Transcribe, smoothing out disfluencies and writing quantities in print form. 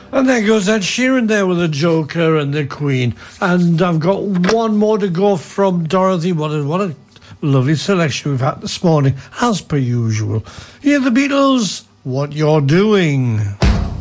And there goes Ed Sheeran there with the Joker and the Queen. And I've got one more to go from Dorothy. What a lovely selection we've had this morning, as per usual. Here are the Beatles, What You're Doing.